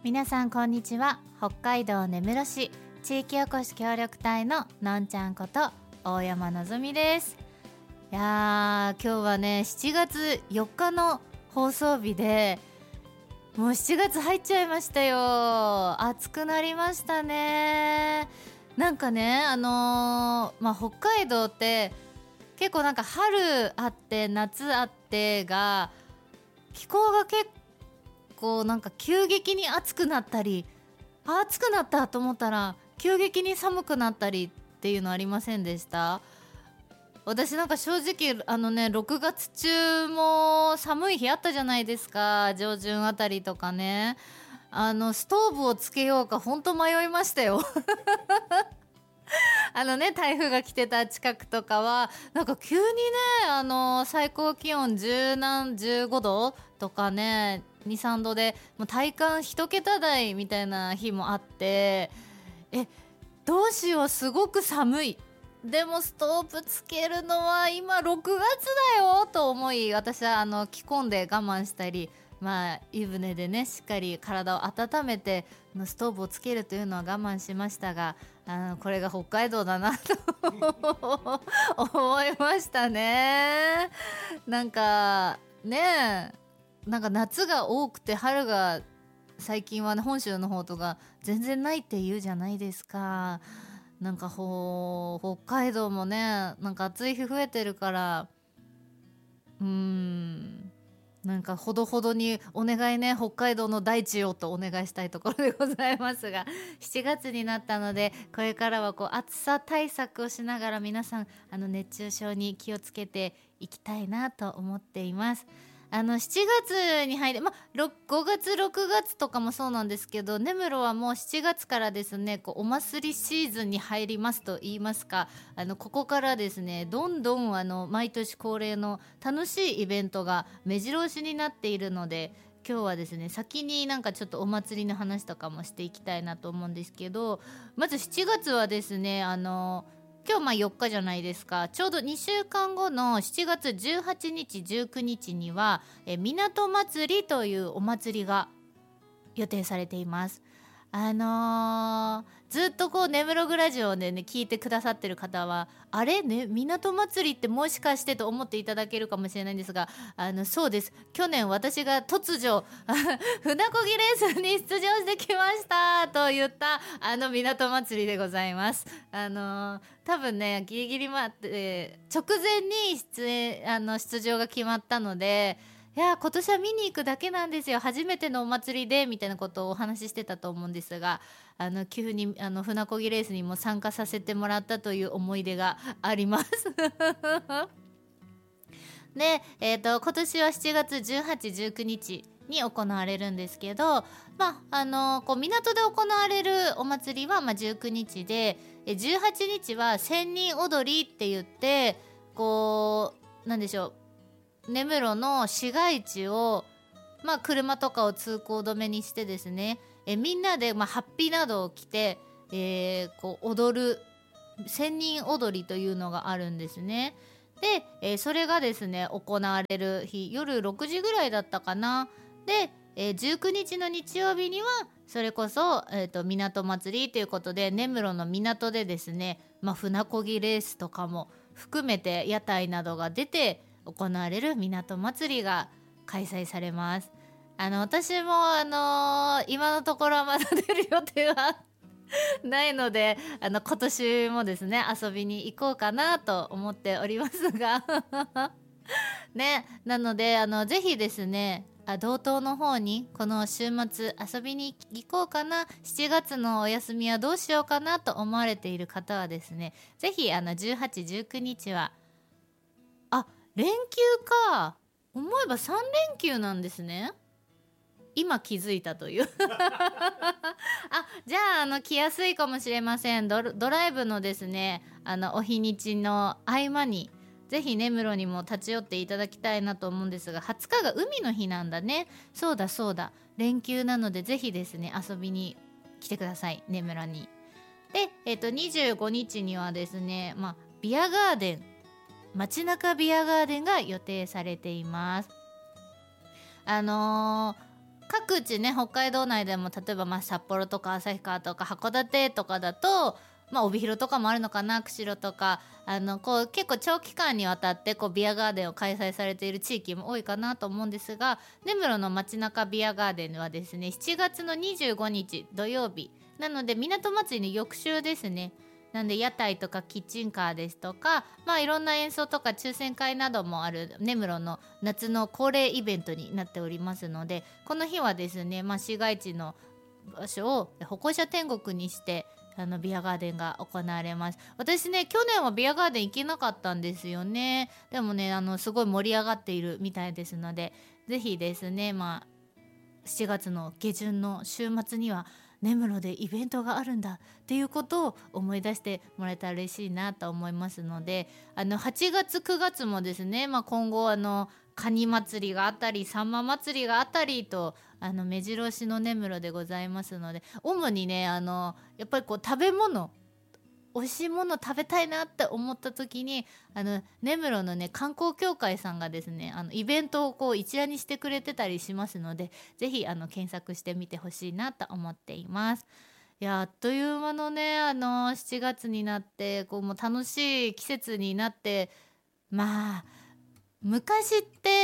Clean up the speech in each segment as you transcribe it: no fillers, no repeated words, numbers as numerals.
皆さんこんにちは。北海道根室市地域おこし協力隊ののんちゃんこと大山のぞみです。いやー、今日はね7月4日の放送日で、もう7月入っちゃいましたよ。暑くなりましたね。なんかね北海道って結構なんか春あって夏あってが気候が結構なんか急激に暑くなったり、暑くなったと思ったら急激に寒くなったりっていうのありませんでした？私なんか正直6月中も寒い日あったじゃないですか。上旬あたりとかね、ストーブをつけようか本当迷いましたよ台風が来てた近くとかはなんか急にね最高気温15度とかね2、3度でもう体感1桁台みたいな日もあって、どうしよう、すごく寒い、でもストーブつけるのは今6月だよと思い、私は着込んで我慢したり、湯船でねしっかり体を温めてストーブをつけるというのは我慢しましたが、これが北海道だなと思いましたね。なんかね、なんか夏が多くて春が最近は、ね、本州の方とか全然ないって言うじゃないですか。なんか北海道もねなんか暑い日増えてるから、なんかほどほどにお願いね、北海道の大地をとお願いしたいところでございますが、7月になったのでこれからは暑さ対策をしながら皆さん熱中症に気をつけていきたいなと思っています。7月に入り、5月6月とかもそうなんですけど、根室はもう7月からですねお祭りシーズンに入りますと言いますか、ここからですねどんどん毎年恒例の楽しいイベントが目白押しになっているので、今日はですね先になんかちょっとお祭りの話とかもしていきたいなと思うんですけど、まず7月はですね今日4日じゃないですか。ちょうど2週間後の7月18日19日には港祭りというお祭りが予定されています。ずっと根室グラジオでね聞いてくださってる方はあれね、港祭りってもしかしてと思っていただけるかもしれないんですが、そうです。去年私が突如船漕ぎレースに出場してきましたと言った港祭りでございます。多分ねギリギリ待って直前に出場が決まったので、いや今年は見に行くだけなんですよ、初めてのお祭りでみたいなことをお話ししてたと思うんですが、急に船漕ぎレースにも参加させてもらったという思い出がありますで、今年は7月18、19日に行われるんですけど、港で行われるお祭りは19日で、18日は千人踊りって言ってなんでしょう、根室の市街地を、車とかを通行止めにしてですね、みんなで、ハッピーなどを着て、踊る千人踊りというのがあるんですね。で、それがですね行われる日夜6時ぐらいだったかな。で、19日の日曜日にはそれこそ、港祭りということで根室の港でですね、船漕ぎレースとかも含めて屋台などが出て行われる港祭りが開催されます。私も今のところはまだ出る予定はないので今年もですね遊びに行こうかなと思っておりますがね、なのでぜひですね道東の方にこの週末遊びに行こうかな、7月のお休みはどうしようかなと思われている方はですね、ぜひ18、19日は連休か、思えば3連休なんですね。今気づいたというじゃあ来やすいかもしれません。ドライブのですねお日にちの合間にぜひ根室にも立ち寄っていただきたいなと思うんですが、20日が海の日なんだね。そうだ連休なのでぜひですね遊びに来てください、根室に。で、25日にはですねビアガーデン、街中ビアガーデンが予定されています。 各地ね北海道内でも例えば札幌とか旭川とか函館とかだと帯広とかもあるのかな、釧路とかこう結構長期間にわたってこうビアガーデンを開催されている地域も多いかなと思うんですが、根室の街中ビアガーデンはですね7月の25日土曜日なので港祭りの翌週ですね。なんで屋台とかキッチンカーですとかいろんな演奏とか抽選会などもある根室の夏の恒例イベントになっておりますので、この日はですね、市街地の場所を歩行者天国にしてビアガーデンが行われます。私ね去年はビアガーデン行けなかったんですよね。でもねすごい盛り上がっているみたいですので、ぜひですね7月の下旬の週末には根室でイベントがあるんだっていうことを思い出してもらえたら嬉しいなと思いますので、8月9月もですね、今後カニ祭りがあったりサンマ祭りがあったりと目白押しの根室でございますので、主にねやっぱりこう食べ物美味しいもの食べたいなって思った時に根室のね観光協会さんがですねイベントをこう一覧にしてくれてたりしますので、ぜひ検索してみてほしいなと思っています。いやあっという間のね7月になってこうもう楽しい季節になって、昔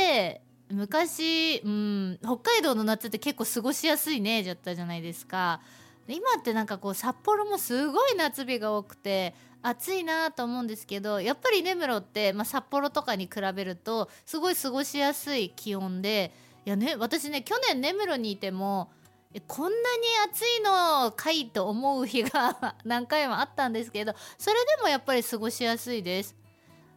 北海道の夏って結構過ごしやすいねだったじゃないですか。今ってなんかこう札幌もすごい夏日が多くて暑いなと思うんですけど、やっぱり根室って、札幌とかに比べるとすごい過ごしやすい気温で、いやね私ね去年根室にいてもこんなに暑いのかいと思う日が何回もあったんですけど、それでもやっぱり過ごしやすいです。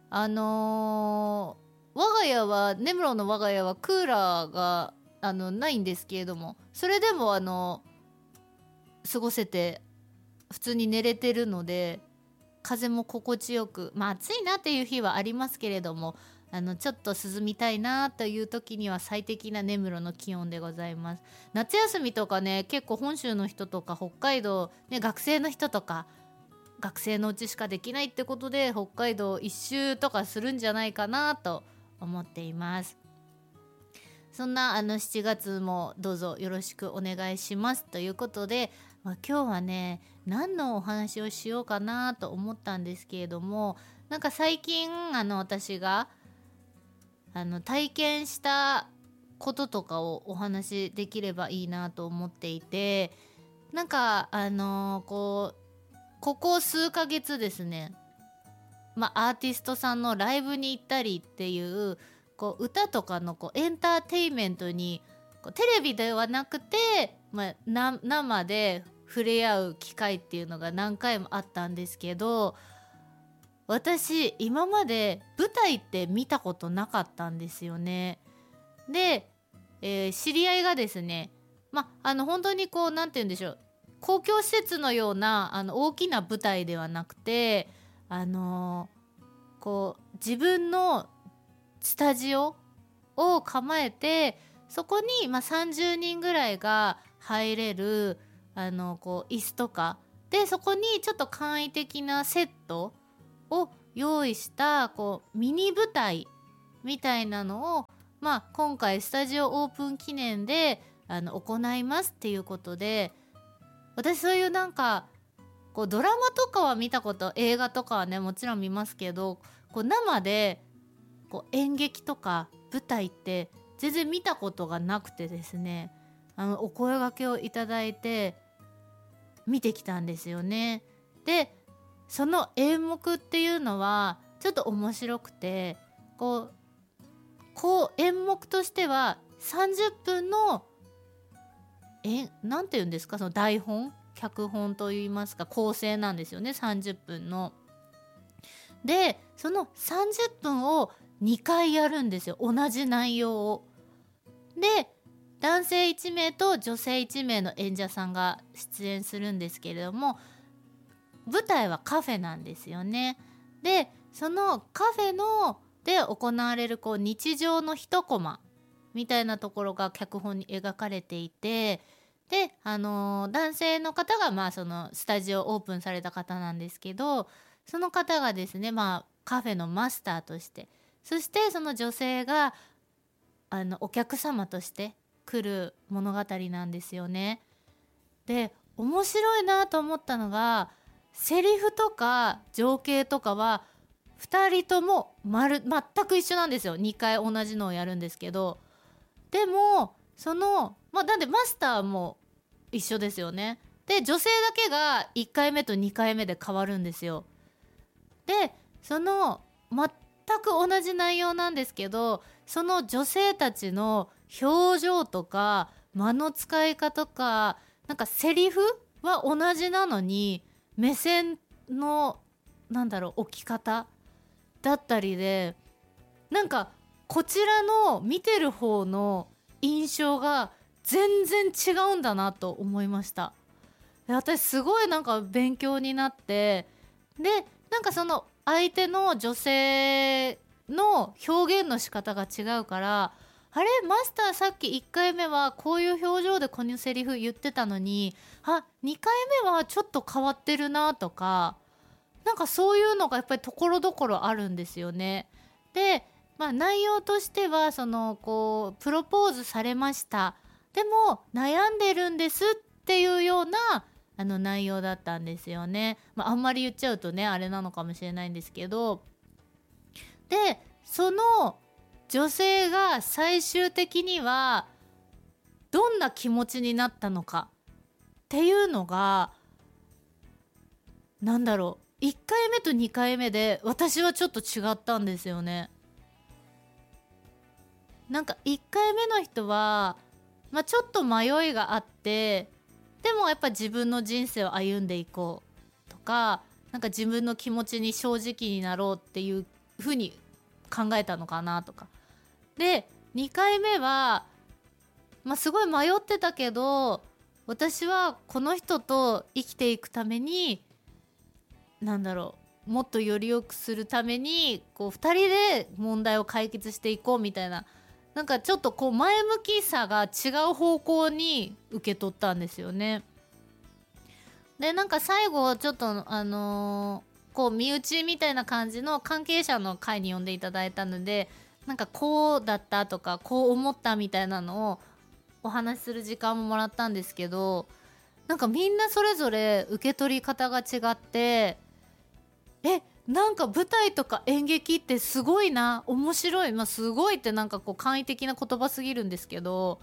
根室の我が家はクーラーがないんですけれども、それでも過ごせて普通に寝れてるので、風も心地よく暑いなっていう日はありますけれどもちょっと涼みたいなという時には最適な根室の気温でございます。夏休みとかね結構本州の人とか北海道、ね、学生の人とか学生のうちしかできないってことで北海道一周とかするんじゃないかなと思っています。そんな7月もどうぞよろしくお願いしますということで、今日はね何のお話をしようかなと思ったんですけれども、なんか最近私が体験したこととかをお話しできればいいなと思っていて、なんかここ数ヶ月ですね、アーティストさんのライブに行ったりっていう歌とかのエンターテインメントにテレビではなくて、生で触れ合う機会っていうのが何回もあったんですけど、私今まで舞台って見たことなかったんですよね。で、知り合いがですね本当になんて言うんでしょう、公共施設のような大きな舞台ではなくて自分のスタジオを構えて、そこに30人ぐらいが入れる椅子とかで、そこにちょっと簡易的なセットを用意したミニ舞台みたいなのを、今回スタジオオープン記念で行いますっていうことで、私そういうなんかドラマとかは見たこと、映画とかはねもちろん見ますけど、生で演劇とか舞台って全然見たことがなくてですね、お声掛けをいただいて見てきたんですよね。でその演目っていうのはちょっと面白くて、演目としては30分のなんていうんですか、その台本脚本といいますか構成なんですよね、30分の。でその30分を2回やるんですよ、同じ内容を。で男性1名と女性1名の演者さんが出演するんですけれども、舞台はカフェなんですよね。でそのカフェで行われる日常の一コマみたいなところが脚本に描かれていて、で男性の方がそのスタジオオープンされた方なんですけど、その方がですねカフェのマスターとして、そしてその女性がお客様としてくる物語なんですよね。で面白いなと思ったのが、セリフとか情景とかは2人とも全く一緒なんですよ。2回同じのをやるんですけど、でもなんでマスターも一緒ですよね。で女性だけが1回目と2回目で変わるんですよ。で全く同じ内容なんですけど、その女性たちの表情とか間の使い方とか、なんかセリフは同じなのに目線の置き方だったりで、なんかこちらの見てる方の印象が全然違うんだなと思いました。で私すごいなんか勉強になって、でなんかその相手の女性の表現の仕方が違うから、あれマスターさっき1回目はこういう表情でこのセリフ言ってたのに、2回目はちょっと変わってるなとか、なんかそういうのがやっぱりところどころあるんですよね。で、内容としてはプロポーズされました、でも悩んでるんですっていうような内容だったんですよね。あんまり言っちゃうとねあれなのかもしれないんですけど、でその女性が最終的にはどんな気持ちになったのかっていうのが1回目と2回目で私はちょっと違ったんですよね。なんか1回目の人は、ちょっと迷いがあって、でもやっぱ自分の人生を歩んでいこうとか、なんか自分の気持ちに正直になろうっていう風に考えたのかなとか。で2回目は、すごい迷ってたけど、私はこの人と生きていくためにもっとより良くするために2人で問題を解決していこうみたいな、なんかちょっと前向きさが違う方向に受け取ったんですよね。でなんか最後ちょっと身内みたいな感じの関係者の会に呼んでいただいたので、なんかこうだったとかこう思ったみたいなのをお話しする時間ももらったんですけど、なんかみんなそれぞれ受け取り方が違って、なんか舞台とか演劇ってすごいな、面白い、すごいってなんか簡易的な言葉すぎるんですけど、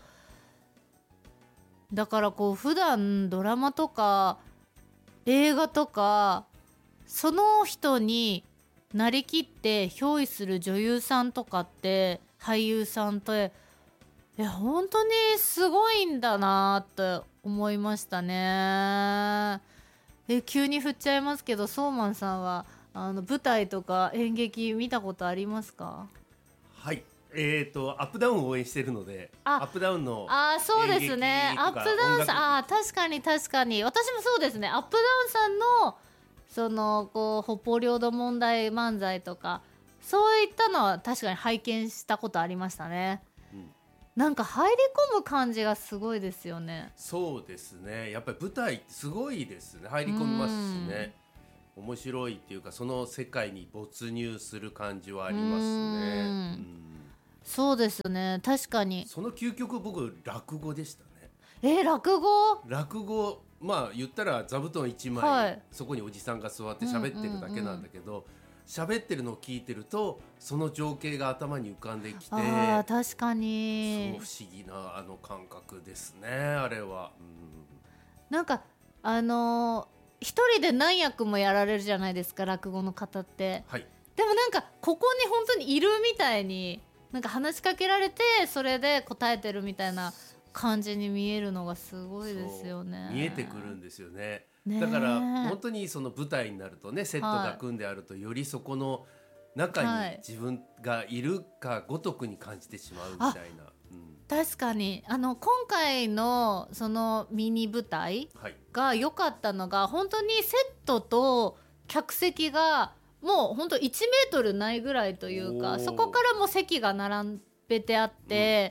だから普段ドラマとか映画とかその人になりきって憑依する女優さんとかって俳優さんって本当にすごいんだなって思いましたね。急に振っちゃいますけど、ソーマンさんは舞台とか演劇見たことありますか？ はい、アップダウンを応援してるので、アップダウンのそうですね、アップダウンさん、確かに私もそうですね、アップダウンさんの北方領土問題漫才とかそういったのは確かに拝見したことありましたね。なんか入り込む感じがすごいですよね。 そうですね、やっぱり舞台ってすごいですね。入り込みますしね、面白いっていうか、その世界に没入する感じはありますね。 そうですね、確かに。 その究極僕落語でしたね。 落語言ったら座布団1枚、そこにおじさんが座って喋ってるだけなんだけど、喋ってるのを聞いてるとその情景が頭に浮かんできて、 確かに不思議な感覚ですね、あれは。 なんか一人で何役もやられるじゃないですか、落語の方って。でもなんかここに本当にいるみたいに、なんか話しかけられてそれで答えてるみたいな感じに見えるのがすごいですよね。 見えてくるんですよね。だから本当にその舞台になるとね、セットが組んであるとよりそこの中に自分がいるかごとくに感じてしまうみたいな。 確かに今回のそのミニ舞台が良かったのが、本当にセットと客席がもう本当1メートルないぐらいというか、そこからもう席が並べてあって、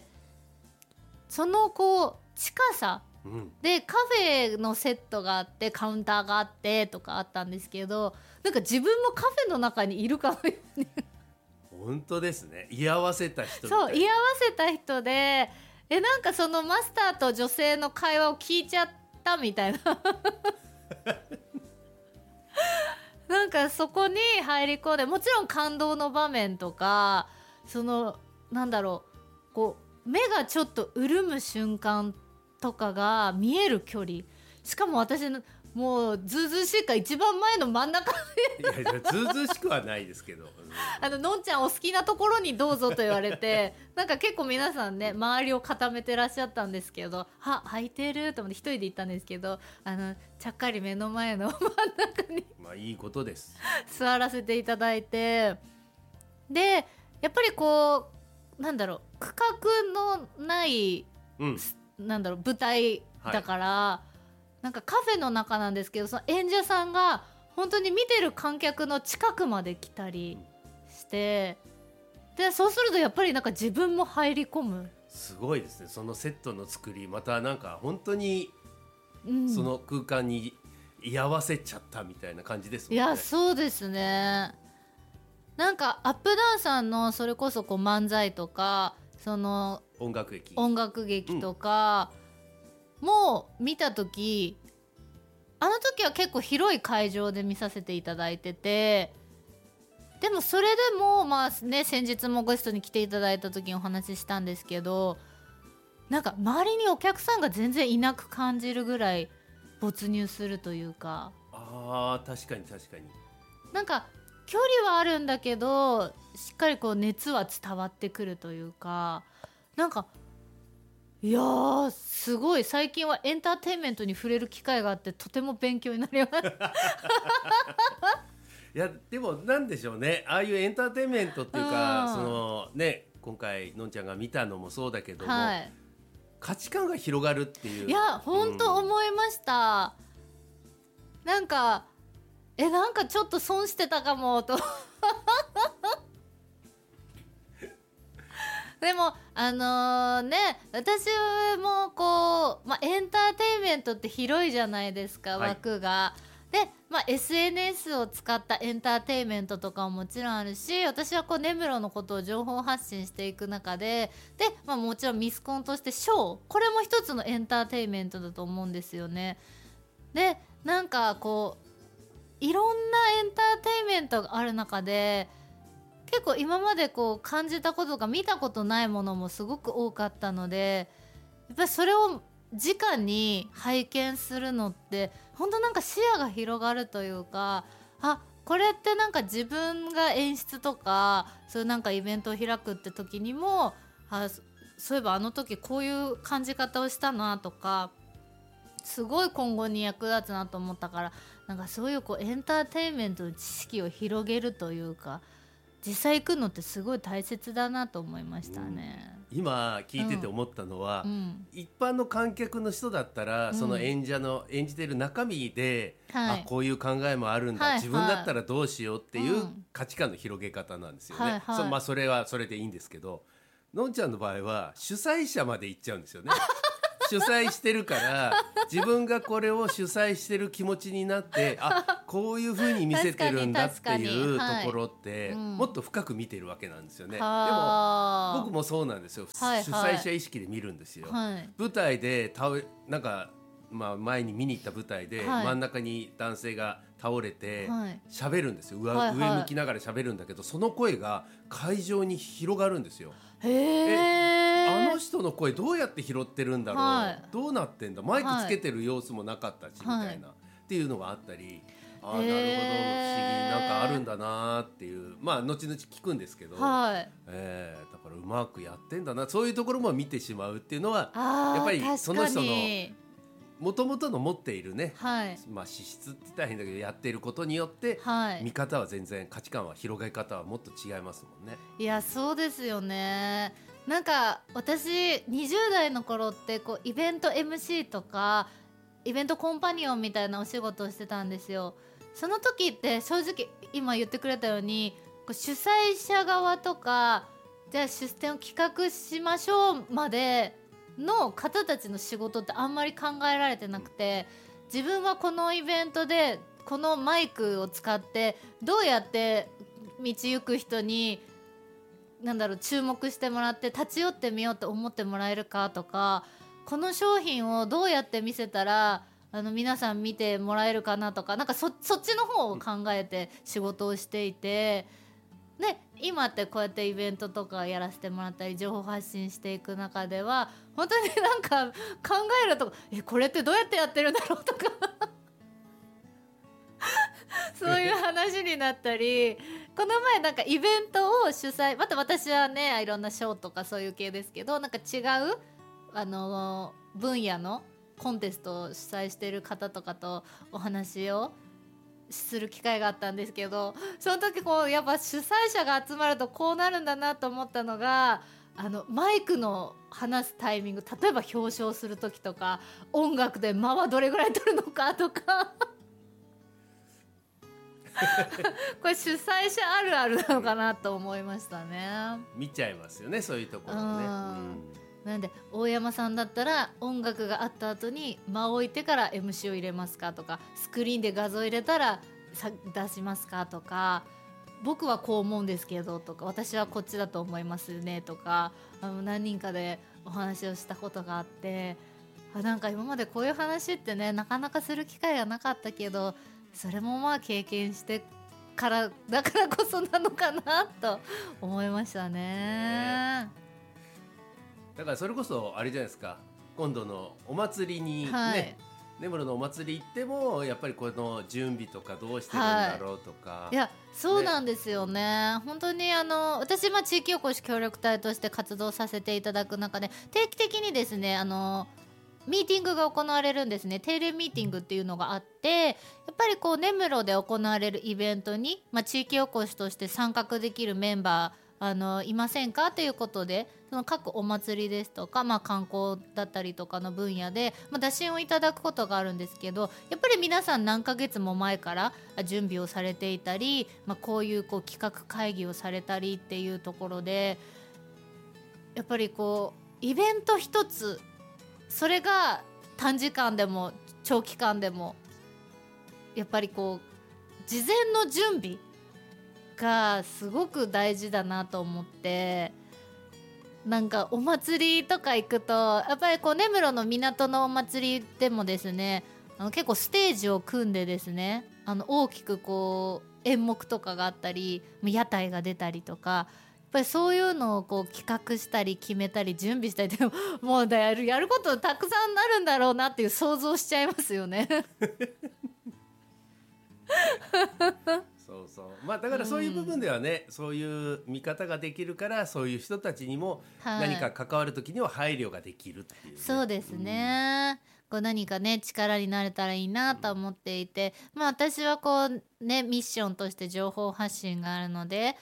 その近さでカフェのセットがあってカウンターがあってとかあったんですけど、なんか自分もカフェの中にいるかのように本当ですね、居合わせた人みたいな。 そう、居合わせた人で、 なんかそのマスターと女性の会話を聞いちゃったみたいななんかそこに入り込んで、もちろん感動の場面とか、そのなんだろう、こう目がちょっと潤む瞬間とかが見える距離、しかも私のもうずうずうしいか一番前の真ん中いやずうずうしくはないですけどのんちゃんお好きなところにどうぞと言われてなんか結構皆さんね周りを固めてらっしゃったんですけど、空いてると思って一人で行ったんですけど、ちゃっかり目の前の真ん中にまあいいことです座らせていただいて、でやっぱりこうなんだろう、区画のない、なんだろう舞台だから、なんかカフェの中なんですけど、その演者さんが本当に見てる観客の近くまで来たりして、でそうするとやっぱりなんか自分も入り込む。 すごいですね、そのセットの作り、またなんか本当にその空間に居合わせちゃったみたいな感じですもんね。 いやそうですね。なんかアップダウンさんのそれこそこう漫才とかその音楽劇とか、もう見た時、あの時は結構広い会場で見させていただいてて、でもそれでもまあね、先日もゲストに来ていただいた時にお話ししたんですけど、なんか周りにお客さんが全然いなく感じるぐらい没入するというか、 確かになんか距離はあるんだけどしっかりこう熱は伝わってくるというか、なんかいやーすごい、最近はエンターテインメントに触れる機会があってとても勉強になりますいやでもなんでしょうね、ああいうエンターテインメントっていうか、そのね、今回のんちゃんが見たのもそうだけども、価値観が広がるっていう。 いや本当思いました、なんかなんかちょっと損してたかもとでもね、私もこう、エンターテインメントって広いじゃないですか、枠が。で、SNS を使ったエンターテインメントとかももちろんあるし、私はこう根室のことを情報発信していく中で、もちろんミスコンとしてショー、これも一つのエンターテインメントだと思うんですよね。でなんかこういろんなエンターテインメントがある中で、結構今までこう感じたことが見たことないものもすごく多かったので、やっぱりそれを直に拝見するのって本当なんか視野が広がるというか、これってなんか自分が演出とかそういうなんかイベントを開くって時にも、そういえばあの時こういう感じ方をしたなとか、すごい今後に役立つなと思ったから、なんかそういうこうエンターテインメントの知識を広げるというか、実際行くのってすごい大切だなと思いましたね。 今聞いてて思ったのは、一般の観客の人だったら、その演者の演じてる中身で、こういう考えもあるんだ、自分だったらどうしようっていう価値観の広げ方なんですよね。それはそれでいいんですけど、のんちゃんの場合は主催者まで行っちゃうんですよね主催してるから自分がこれを主催してる気持ちになってこういう風に見せてるんだっていうところって、もっと深く見てるわけなんですよね。でも僕もそうなんですよ、主催者意識で見るんですよ、舞台でなんか、前に見に行った舞台で、真ん中に男性が倒れて喋るんですよ、上向きながら喋るんだけど、その声が会場に広がるんですよ。あの人の声どうやって拾ってるんだろう、どうなってんだ、マイクつけてる様子もなかったし、みたいなっていうのがあったり、なるほど、不思議なんかあるんだなっていう、後々聞くんですけど、だからうまくやってんだな、そういうところも見てしまうっていうのはやっぱりその人の元々の持っているね、資質って言ったら変だけど、やっていることによって、見方は全然、価値観は広がり方はもっと違いますもんね。 いやそうですよね。なんか私20代の頃ってこうイベント MC とかイベントコンパニオンみたいなお仕事をしてたんですよ。その時って正直今言ってくれたように、主催者側とか、じゃあ出展を企画しましょうまでの方たちの仕事ってあんまり考えられてなくて、自分はこのイベントでこのマイクを使ってどうやって道行く人になんだろう、注目してもらって立ち寄ってみようと思ってもらえるかとか、この商品をどうやって見せたら皆さん見てもらえるかなとか、なんかそっちの方を考えて仕事をしていて、で今ってこうやってイベントとかやらせてもらったり情報発信していく中では本当になんか考えるとこれってどうやってやってるんだろうとかそういう話になったり、この前なんかイベントを主催、また私はねいろんなショーとかそういう系ですけど、なんか違う分野のコンテストを主催している方とかとお話をする機会があったんですけど、その時こうやっぱ主催者が集まるとこうなるんだなと思ったのが、マイクの話すタイミング、例えば表彰する時とか音楽で間はどれぐらい取るのかとかこれ主催者あるあるなのかなと思いましたね。 見ちゃいますよね、そういうところね。 なんで大山さんだったら音楽があった後に間を置いてから MC を入れますかとか、スクリーンで画像入れたら出しますかとか、僕はこう思うんですけどとか、私はこっちだと思いますねとか、何人かでお話をしたことがあって、なんか今までこういう話ってねなかなかする機会がなかったけど、それもまあ経験してからだからこそなのかなと思いましたね。 だからそれこそあれじゃないですか、今度のお祭りにね、はい、根室のお祭り行ってもやっぱりこの準備とかどうしてるんだろうとか、 はい、いやそうなんですよね。本当に私地域おこし協力隊として活動させていただく中で定期的にですねミーティングが行われるんですね。定例ミーティングっていうのがあって、やっぱりこう根室で行われるイベントに、地域おこしとして参画できるメンバーいませんかということで、その各お祭りですとか、観光だったりとかの分野で、打診をいただくことがあるんですけど、やっぱり皆さん何ヶ月も前から準備をされていたり、こういう企画会議をされたりっていうところで、やっぱりイベント一つ、それが短時間でも長期間でもやっぱり事前の準備がすごく大事だなと思って、なんかお祭りとか行くとやっぱり根室の港のお祭りでもですね、結構ステージを組んでですね、大きく演目とかがあったり屋台が出たりとか、やっぱりそういうのを企画したり決めたり準備したりってもうやることたくさんなるんだろうなっていう想像しちゃいますよねそうそう、だからそういう部分ではね、そういう見方ができるから、そういう人たちにも何か関わる時には配慮ができるっていう、ね、 そうですね、何かね力になれたらいいなと思っていて、私はミッションとして情報発信があるので、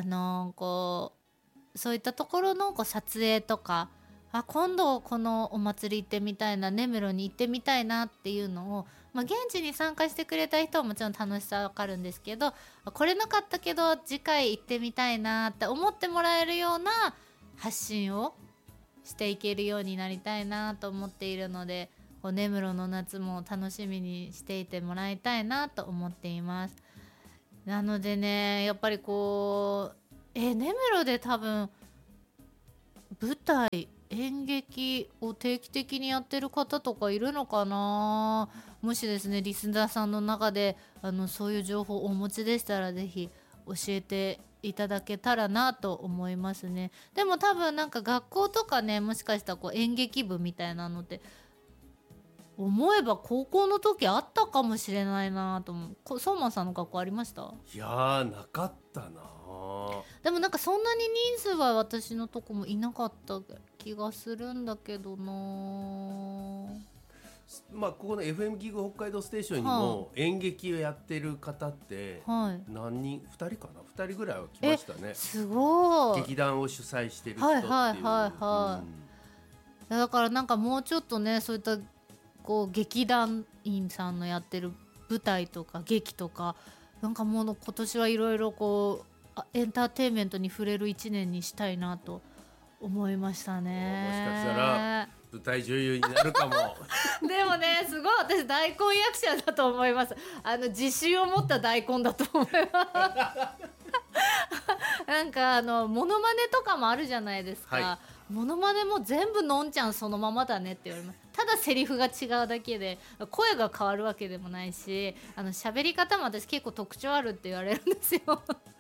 そういったところの撮影とか、今度このお祭り行ってみたいな、根室に行ってみたいなっていうのを、現地に参加してくれた人はもちろん楽しさわかるんですけど、来れなかったけど次回行ってみたいなって思ってもらえるような発信をしていけるようになりたいなと思っているので、根室の夏も楽しみにしていてもらいたいなと思っています。なのでね、やっぱり根室で多分舞台演劇を定期的にやってる方とかいるのかな。もしですねリスナーさんの中でそういう情報をお持ちでしたらぜひ教えていただけたらなと思いますね。でも多分なんか学校とかね、もしかしたら演劇部みたいなのって思えば高校の時あったかもしれないなと思う。相馬さんの学校ありました？ いやーなかったな。 でもなんかそんなに人数は私のとこもいなかった気がするんだけどな。 ここの FM ギグ北海道ステーションにも演劇をやってる方って何人、2人かな、2人ぐらいは来ましたね。 すごい。 劇団を主催してる人っていう、 だからなんかもうちょっとね、そういった劇団員さんのやってる舞台とか劇とか、なんかもう今年はいろいろエンターテインメントに触れる1年にしたいなと思いましたね。 もしかしたら舞台女優になるかもでもね、すごい私大根役者だと思います。自信を持った大根だと思いますなんかモノマネとかもあるじゃないですか、はい、モノマネも全部のんちゃんそのままだねって言われます。ただセリフが違うだけで声が変わるわけでもないし、喋り方も私結構特徴あるって言われるんですよ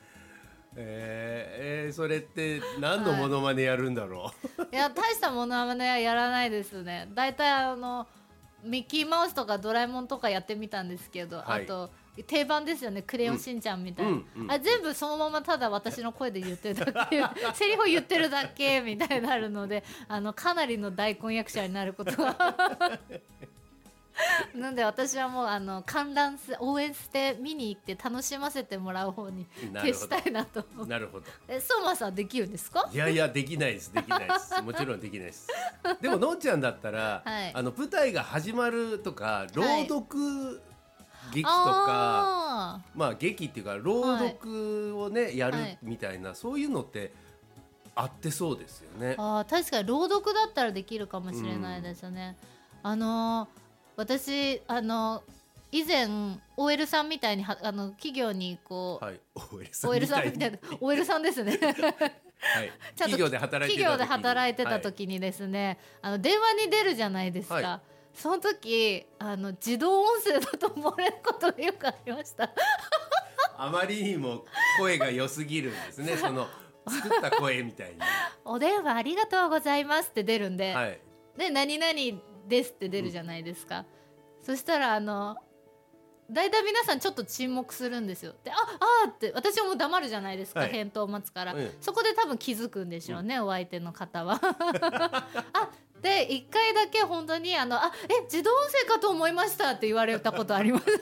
それって何のモノマネやるんだろう、 はい、いや大したモノマネはやらないですね。だいたいミッキーマウスとかドラえもんとかやってみたんですけど、はい、あと定番ですよね、クレヨンしんちゃんみたいな、あ全部そのままただ私の声で言ってるだけセリフを言ってるだけみたいになるのでかなりの大根役者になることがなんで私はもう観覧応援して見に行って楽しませてもらう方に徹したいなと。 なるほど。 相馬さんできるんですか？ いやいやできないですできないですもちろんできないですでものんちゃんだったら、はい、舞台が始まるとか朗読劇とか、まあ劇っていうか朗読をね、やるみたいな、そういうのってあってそうですよね。 確かに朗読だったらできるかもしれないですね。私以前 OL さんみたいに企業にこう、はい、OL さんみたいなOL さんですねはい、企業で働いてた時にですね、電話に出るじゃないですか、はい、その時自動音声だと思われることがよくありましたあまりにも声が良すぎるんですねその作った声みたいにお電話ありがとうございますって出るんで、はい、で何々ですって出るじゃないですか、そしたらだいたい皆さんちょっと沈黙するんですよ。でって私はもう黙るじゃないですか、はい、返答を待つから、そこで多分気づくんでしょうね、お相手の方はで1回だけ本当に自動音声かと思いましたって言われたことあります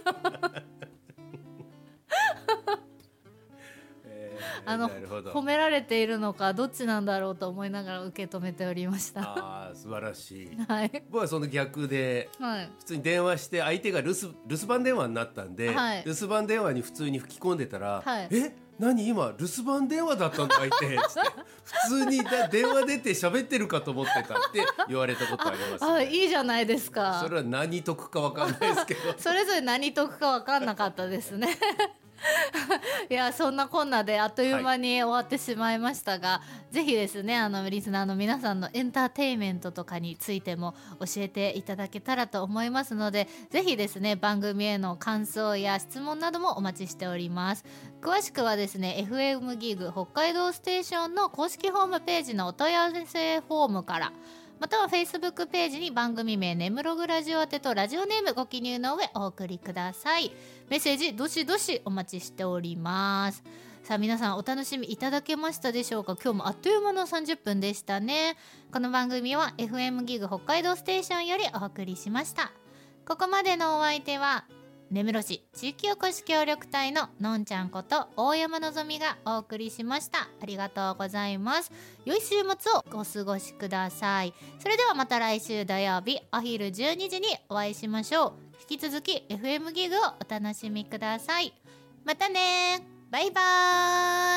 褒められているのかどっちなんだろうと思いながら受け止めておりました素晴らしい、 はい、 僕はその逆で、はい、普通に電話して相手が留守番電話になったんで、はい、留守番電話に普通に吹き込んでたら、はい、何今留守番電話だったんだ相手って普通に電話出て喋ってるかと思ってたって言われたことあります、ね、 いいじゃないですか。 それは何得か分かんないですけどそれぞれ何得か分かんなかったですねいやそんなこんなであっという間に終わってしまいましたが、はい、ぜひですねリスナーの皆さんのエンターテインメントとかについても教えていただけたらと思いますので、ぜひですね番組への感想や質問などもお待ちしております。詳しくはですね FM ギグ北海道ステーションの公式ホームページのお問い合わせフォームから、または Facebook ページに番組名ネムログラジオ宛てとラジオネームご記入の上お送りください。メッセージどしどしお待ちしております。さあ皆さんお楽しみいただけましたでしょうか。今日もあっという間の30分でしたね。この番組は FM ギグ北海道ステーションよりお送りしました。ここまでのお相手は根室市地域おこし協力隊ののんちゃんこと大山のぞみがお送りしました。ありがとうございます。良い週末をお過ごしください。それではまた来週土曜日お昼12時にお会いしましょう。引き続き FM ギグをお楽しみください。またね、バイバーイ。